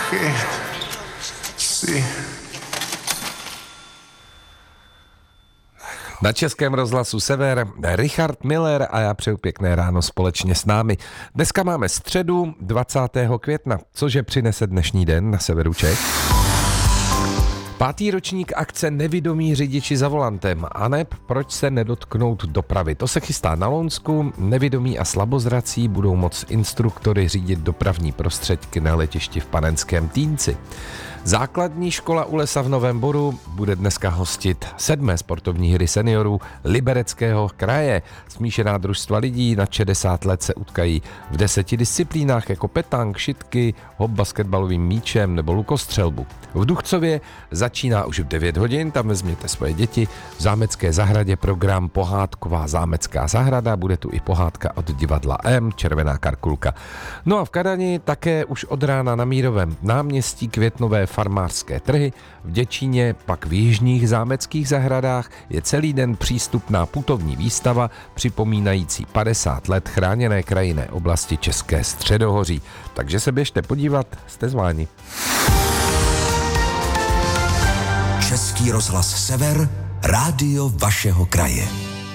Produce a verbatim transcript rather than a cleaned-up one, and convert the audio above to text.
che si... Na Českém rozhlasu Sever Richard Miller a já přeju pěkné ráno společně s námi. Dneska máme středu dvacátého května, cože přinese dnešní den na severu Čech. Pátý ročník akce Nevidomí řidiči za volantem, aneb proč se nedotknout dopravy. To se chystá na Lounsku, nevidomí a slabozrací budou moct instruktory řídit dopravní prostředky na letišti v Panenském Týnci. Základní škola u lesa v Novém Boru bude dneska hostit sedmé sportovní hry seniorů Libereckého kraje. Smíšená družstva lidí na šedesát let se utkají v deseti disciplínách jako petang, šitky, hop basketbalovým míčem nebo lukostřelbu. V Duchcově začíná už v devět hodin, tam vezměte svoje děti. V Zámecké zahradě program Pohádková zámecká zahrada, bude tu i pohádka od divadla M, Červená karkulka. No a v Kadani také už od rána na Mírovém náměstí květnové farmářské trhy, v Děčíně pak v jižních zámeckých zahradách je celý den přístupná putovní výstava připomínající padesát let chráněné krajinné oblasti České středohoří. Takže se běžte podívat, jste zváni. Český rozhlas Sever, rádio vašeho kraje.